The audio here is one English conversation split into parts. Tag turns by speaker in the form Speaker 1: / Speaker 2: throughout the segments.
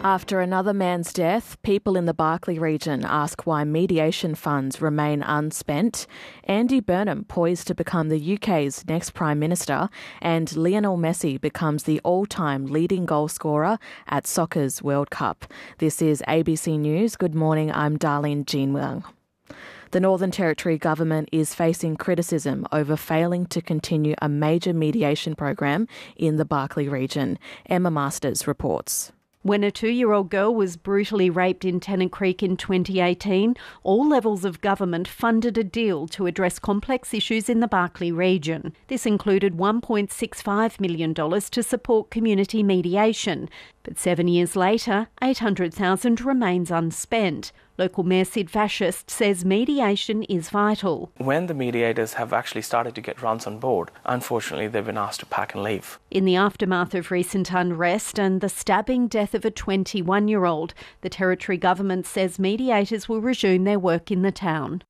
Speaker 1: After another man's death, people in the Barkly region ask why mediation funds remain unspent. Andy Burnham poised to become the UK's next Prime Minister, and Lionel Messi becomes the all-time leading goal scorer at soccer's World Cup. This is ABC News. Good morning, I'm Darlene Jean-Wang. The Northern Territory government is facing criticism over failing to continue a major mediation program in the Barkly region. Emma Masters reports.
Speaker 2: When a 2-year-old girl was brutally raped in Tennant Creek in 2018, all levels of government funded a deal to address complex issues in the Barkly region. This included $1.65 million to support community mediation. But 7 years later, $800,000 remains unspent. Local Mayor Sid Fascist says mediation is vital.
Speaker 3: When the mediators have actually started to get runs on board, unfortunately they've been asked to pack and leave.
Speaker 2: In the aftermath of recent unrest and the stabbing death of a 21-year-old, the Territory government says mediators will resume their work in the town.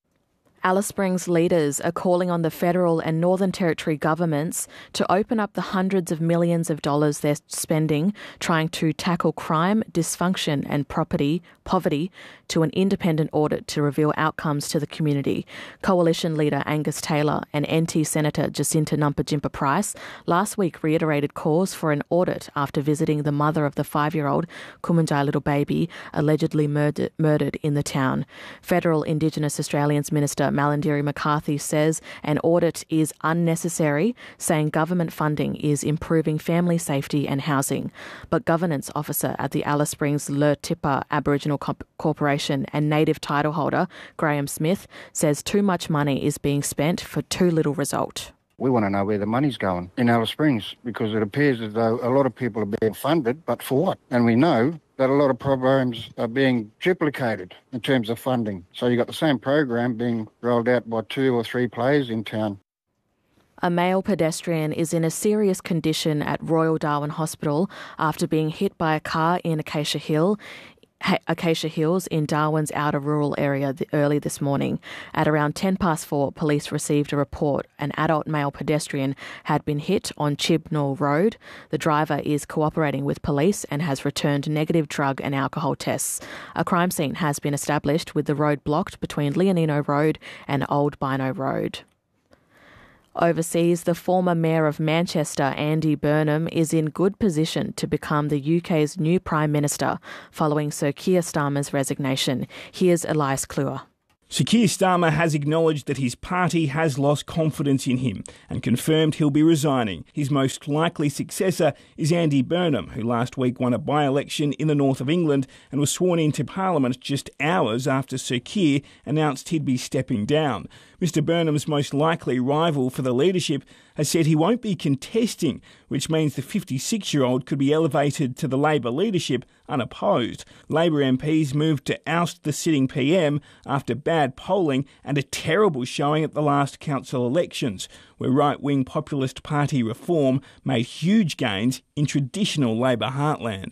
Speaker 1: Alice Springs leaders are calling on the federal and Northern Territory governments to open up the hundreds of millions of dollars they're spending trying to tackle crime, dysfunction and poverty to an independent audit to reveal outcomes to the community. Coalition leader Angus Taylor and NT Senator Jacinta Nampijinpa Price last week reiterated calls for an audit after visiting the mother of the 5-year-old Kumanjai little baby allegedly murdered in the town. Federal Indigenous Australians Minister Malarndirri McCarthy says an audit is unnecessary, saying government funding is improving family safety and housing. But governance officer at the Alice Springs Lertipa Aboriginal Corporation and native title holder Graham Smith says too much money is being spent for too little result.
Speaker 4: We want to know where the money's going in Alice Springs, because it appears as though a lot of people are being funded, but for what? And we know that a lot of programs are being duplicated in terms of funding. So you've got the same program being rolled out by 2 or 3 players in town.
Speaker 1: A male pedestrian is in a serious condition at Royal Darwin Hospital after being hit by a car in Acacia Hills in Darwin's outer rural area early this morning. At around 4:10, police received a report an adult male pedestrian had been hit on Chibnall Road. The driver is cooperating with police and has returned negative drug and alcohol tests. A crime scene has been established with the road blocked between Leonino Road and Old Bino Road. Overseas, the former Mayor of Manchester, Andy Burnham, is in good position to become the UK's new Prime Minister following Sir Keir Starmer's resignation. Here's Elias Kluwer.
Speaker 5: Sir Keir Starmer has acknowledged that his party has lost confidence in him and confirmed he'll be resigning. His most likely successor is Andy Burnham, who last week won a by-election in the north of England and was sworn into Parliament just hours after Sir Keir announced he'd be stepping down. Mr Burnham's most likely rival for the leadership has said he won't be contesting, which means the 56-year-old could be elevated to the Labor leadership unopposed. Labor MPs moved to oust the sitting PM after bad polling and a terrible showing at the last council elections, where right-wing populist party Reform made huge gains in traditional Labor heartland.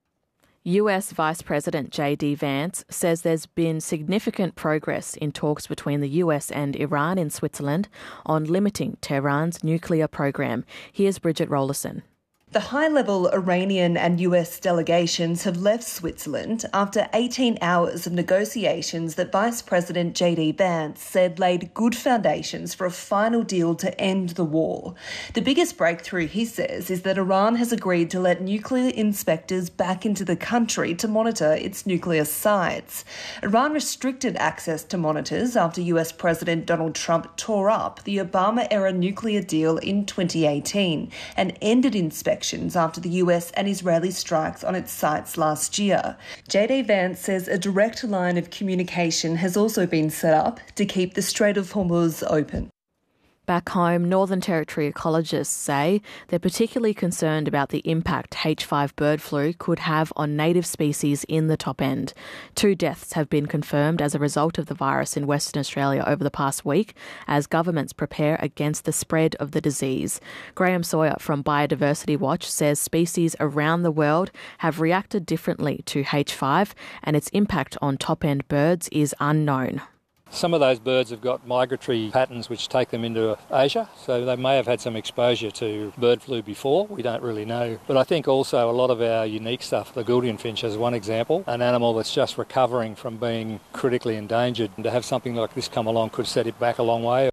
Speaker 1: US Vice President J.D. Vance says there's been significant progress in talks between the US and Iran in Switzerland on limiting Tehran's nuclear program. Here's Bridget Rollerson.
Speaker 6: The high-level Iranian and US delegations have left Switzerland after 18 hours of negotiations that Vice President J.D. Vance said laid good foundations for a final deal to end the war. The biggest breakthrough, he says, is that Iran has agreed to let nuclear inspectors back into the country to monitor its nuclear sites. Iran restricted access to monitors after US President Donald Trump tore up the Obama-era nuclear deal in 2018 and ended inspections after the US and Israeli strikes on its sites last year. J.D. Vance says a direct line of communication has also been set up to keep the Strait of Hormuz open.
Speaker 1: Back home, Northern Territory ecologists say they're particularly concerned about the impact H5 bird flu could have on native species in the top end. 2 deaths have been confirmed as a result of the virus in Western Australia over the past week as governments prepare against the spread of the disease. Graham Sawyer from Biodiversity Watch says species around the world have reacted differently to H5 and its impact on top end birds is unknown.
Speaker 7: Some of those birds have got migratory patterns which take them into Asia, so they may have had some exposure to bird flu before. We don't really know. But I think also a lot of our unique stuff, the Gouldian finch is one example, an animal that's just recovering from being critically endangered, and to have something like this come along could set it back a long way.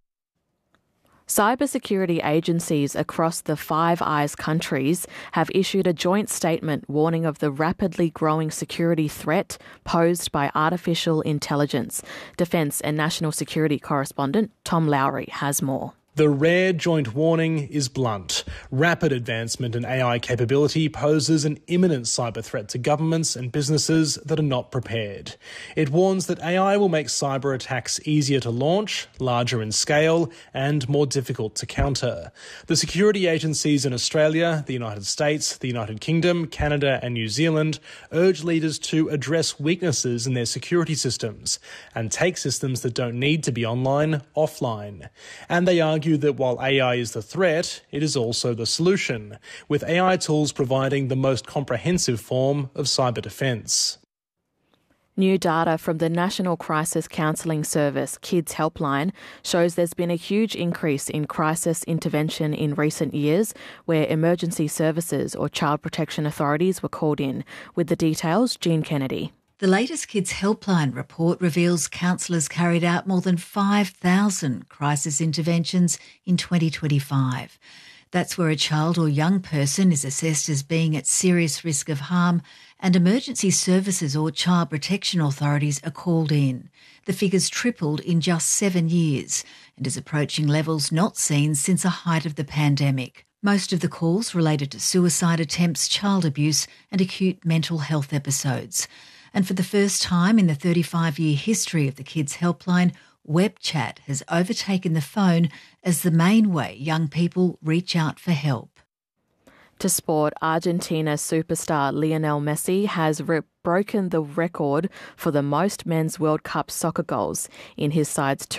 Speaker 1: Cybersecurity agencies across the Five Eyes countries have issued a joint statement warning of the rapidly growing security threat posed by artificial intelligence. Defence and national security correspondent Tom Lowry has more.
Speaker 8: The rare joint warning is blunt. Rapid advancement in AI capability poses an imminent cyber threat to governments and businesses that are not prepared. It warns that AI will make cyber attacks easier to launch, larger in scale, and more difficult to counter. The security agencies in Australia, the United States, the United Kingdom, Canada, and New Zealand urge leaders to address weaknesses in their security systems and take systems that don't need to be online offline. And they argue that while AI is the threat, it is also the solution, with AI tools providing the most comprehensive form of cyber defence.
Speaker 1: New data from the National Crisis Counselling Service Kids Helpline shows there's been a huge increase in crisis intervention in recent years, where emergency services or child protection authorities were called in. With the details, Jean Kennedy.
Speaker 9: The latest Kids Helpline report reveals counsellors carried out more than 5,000 crisis interventions in 2025. That's where a child or young person is assessed as being at serious risk of harm, and emergency services or child protection authorities are called in. The figures tripled in just 7 years and is approaching levels not seen since the height of the pandemic. Most of the calls related to suicide attempts, child abuse and acute mental health episodes. And for the first time in the 35-year history of the Kids Helpline, web chat has overtaken the phone as the main way young people reach out for help.
Speaker 1: To sport, Argentina superstar Lionel Messi has broken the record for the most men's World Cup soccer goals in his side's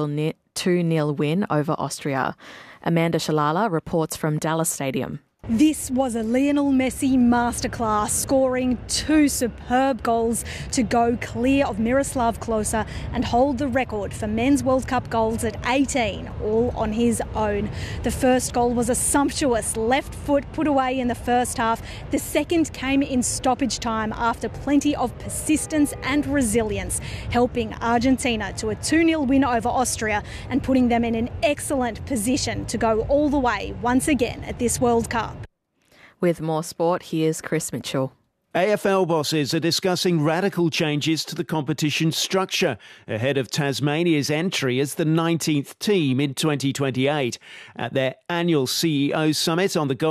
Speaker 1: 2-0 win over Austria. Amanda Shalala reports from Dallas Stadium.
Speaker 10: This was a Lionel Messi masterclass, scoring 2 superb goals to go clear of Miroslav Klose and hold the record for men's World Cup goals at 18, all on his own. The first goal was a sumptuous left foot put away in the first half. The second came in stoppage time after plenty of persistence and resilience, helping Argentina to a 2-0 win over Austria and putting them in an excellent position to go all the way once again at this World Cup.
Speaker 1: With more sport, here's Chris Mitchell.
Speaker 11: AFL bosses are discussing radical changes to the competition structure ahead of Tasmania's entry as the 19th team in 2028. At their annual CEO summit on the Gold